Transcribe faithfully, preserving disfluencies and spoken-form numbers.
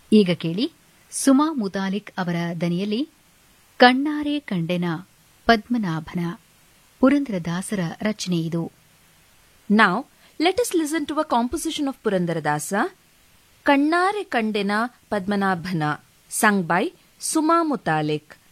ಈಗ ಕೇಳಿ ಸುಮಾ ಮುತಾಲಿಕ್ ಅವರ ದನಿಯಲ್ಲಿ ಕಣ್ಣಾರೆ ಕಂಡೆನ ಪದ್ಮನಾಭನ ಪುರಂದರದಾಸರ ರಚನೆಯಿದು. Now, let us listen to a composition of Purandaradasa, Kannare Kandena Padmanabhana, sung by Suma Mutalik.